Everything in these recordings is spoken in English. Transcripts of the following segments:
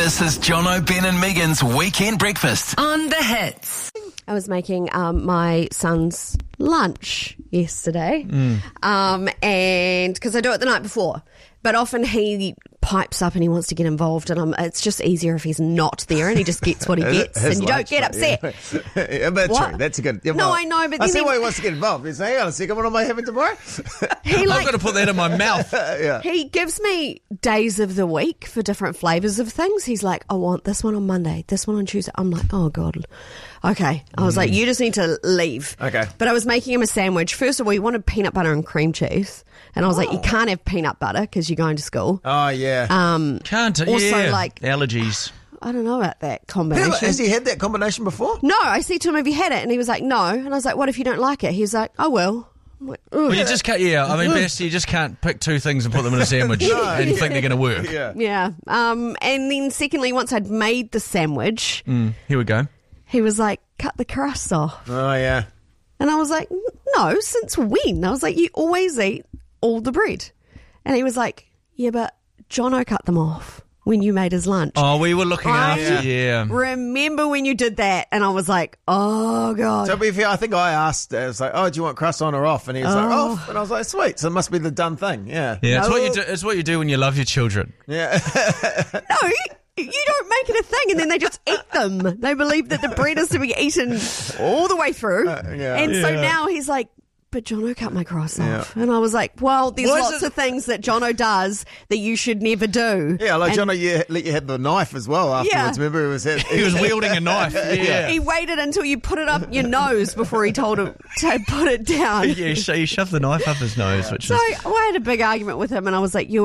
This is Jono, Ben and Megan's Weekend Breakfast on The Hits. I was making my son's lunch yesterday, and because I do it the night before, but often he pipes up and he wants to get involved, and it's just easier if he's not there and he just gets what he gets, and you don't get upset. Yeah, that's What? true. That's a good. No, I know, but I then see he- why he wants to get involved. He's like, hang on a second, what am I having tomorrow? He I've got to put that in my mouth. Yeah. He gives me days of the week for different flavours of things. He's like, I want this one on Monday, this one on Tuesday. I'm like, oh God. Okay. I was like, you just need to leave. Okay. But I was making him a sandwich. First of all, he wanted peanut butter and cream cheese. And I was like, you can't have peanut butter because you're going to school. Oh, yeah. Can't. Also, yeah. like- allergies. I don't know about that combination. Has he had that combination before? No, I said to him, have you had it? And he was like, no. And I was like, what if you don't like it? He was like, I will. I'm like, ugh. Well, you just can't. Yeah, I mean, best you just can't pick two things and put them in a sandwich and think they're going to work. Yeah. Yeah. And then secondly, once I'd made the sandwich, Here we go. he was like, cut the crust off. Oh, yeah. And I was like, no, since when? I was like, you always eat all the bread. And he was like, yeah, but Jono cut them off when you made his lunch. Oh, we were looking I after. Yeah. remember when you did that? And I was like, oh, God. So, to be fair, I think I asked, I was like, oh, do you want crust on or off? And he was like, off. And I was like, sweet. So it must be the done thing. Yeah. Yeah, it's No. what you do. It's what you do when you love your children. Yeah. No, you don't make it a thing, and then they just eat them. They believe that the bread is to be eaten all the way through. yeah. And so Yeah. now he's like, but Jono cut my crust Yeah. off. And I was like, well, there's Why is lots it- of things that Jono does that you should never do. Yeah, like And Jono, you let you have the knife as well afterwards. Yeah. Remember, He was wielding a knife. Yeah. He waited until you put it up your nose before he told him to put it down. Yeah, so he shoved the knife up his nose, which So is... I had a big argument with him, and I was like,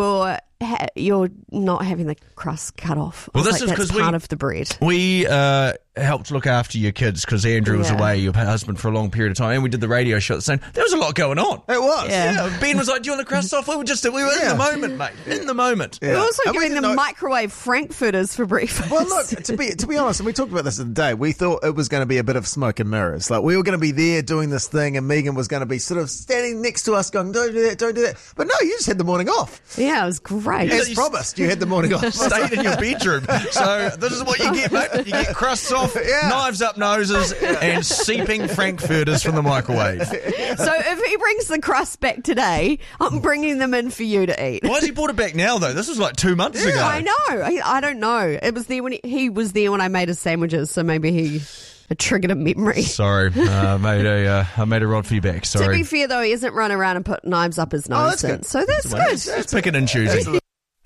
you're not having the crust cut off. I Well, was this like, is that's 'cause we- part of the bread. We helped look after your kids because Andrew was Yeah. away, your husband, for a long period of time, and we did the radio show at the same. There was a lot going on. It was. Yeah. Ben was like, "Do you want the crust off?" We were in the moment, mate. In the moment. Yeah. We're also And we giving didn't them know- microwave frankfurters for breakfast. Well, look, to be honest, and we talked about this the other day, we thought it was going to be a bit of smoke and mirrors. Like, we were going to be there doing this thing, and Megan was going to be sort of standing next to us going, don't do that, don't do that. But no, you just had the morning off. Yeah, it was great. As promised, you had the morning off. Stayed in your bedroom. So this is what you get, mate. You get crusts off, Yeah. knives up noses, and seeping frankfurters from the microwave. So if he brings the crust back today, I'm bringing them in for you to eat. Why has he brought it back now, though? This was like 2 months ago. I know. I don't know. It was there when he was there when I made his sandwiches, so maybe it triggered a memory. Sorry, I made a rod for you back. To Sorry. be fair, though, he isn't running around and put knives up his nose. that's good. So that's good. Just picking and choosing.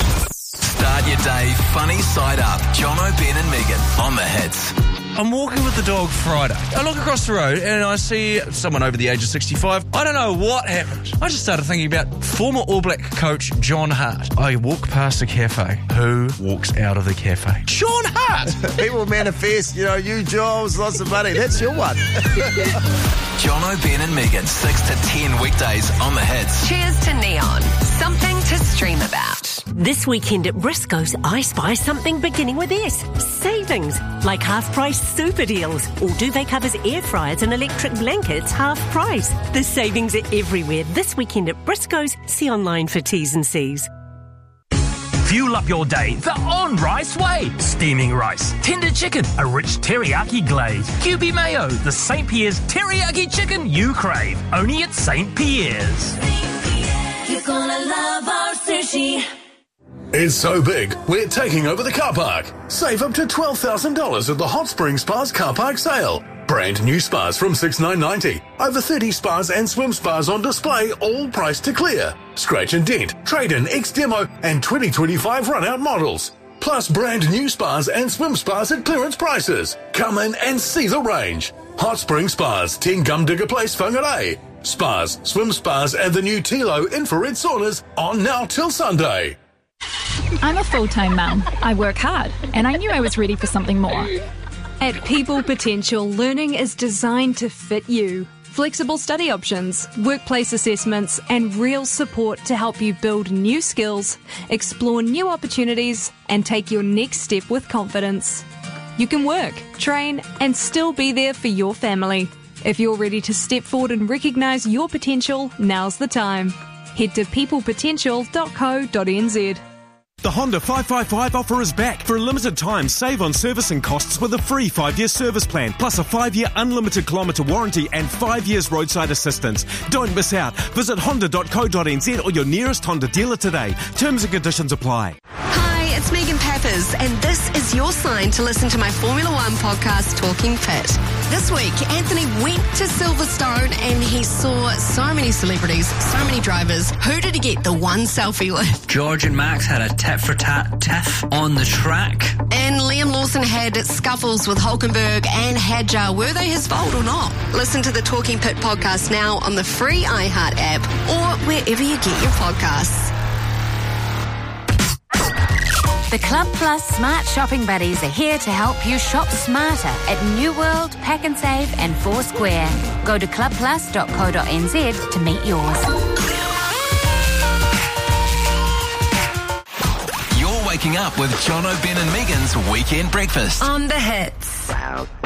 Start your day funny side up. Jono, Ben and Megan on The Hits. I'm walking with the dog Friday. I look across the road and I see someone over the age of 65. I don't know what happened. I just started thinking about former All Black coach John Hart. I walk past a cafe. Who walks out of the cafe? John Hart! People manifest, you jobs, lots of money. That's your one. Jono, Ben and Megan, 6 to 10 weekdays on The Hits. Cheers to Neon. Something to stream about. This weekend at Briscoe's, I spy something beginning with S. Savings, like half-price super deals. All duvet covers, air fryers and electric blankets, half price. The savings are everywhere this weekend at Briscoe's. See online for T's and C's. Fuel up your day the on-rice way. Steaming rice, tender chicken, a rich teriyaki glaze, QB mayo, the St. Pierre's teriyaki chicken you crave. Only at St. Pierre's. You're gonna love our sushi. It's so big, we're taking over the car park. Save up to $12,000 at the Hot Spring Spas car park sale. Brand new spas from $6,990. Over 30 spas and swim spas on display, all priced to clear. Scratch and dent, trade-in, ex-demo and 2025 run-out models. Plus brand new spas and swim spas at clearance prices. Come in and see the range. Hot Spring Spas, 10 Gumdigger Place, Whangarei. Spas, swim spas and the new Tilo infrared saunas on now till Sunday. I'm a full-time mum. I work hard, and I knew I was ready for something more. At People Potential, learning is designed to fit you. Flexible study options, workplace assessments, and real support to help you build new skills, explore new opportunities, and take your next step with confidence. You can work, train, and still be there for your family. If you're ready to step forward and recognise your potential, now's the time. Head to peoplepotential.co.nz. The Honda 555 offer is back. For a limited time, save on servicing costs with a free 5-year service plan, plus a 5-year unlimited kilometre warranty and 5 years roadside assistance. Don't miss out. Visit honda.co.nz or your nearest Honda dealer today. Terms and conditions apply. Hi, it's Megan Peppers, and this is your sign to listen to my Formula One podcast, Talking Pit. This week, Anthony went to Silverstone and he saw so many celebrities, so many drivers. Who did he get the one selfie with? George and Max had a tit-for-tat tiff on the track. And Liam Lawson had scuffles with Hulkenberg and Hadjar. Were they his fault or not? Listen to the Talking Pit podcast now on the free iHeart app or wherever you get your podcasts. The Club Plus Smart Shopping Buddies are here to help you shop smarter at New World, Pack and Save and Foursquare. Go to clubplus.co.nz to meet yours. You're waking up with Jono, Ben and Megan's Weekend Breakfast. On the hits.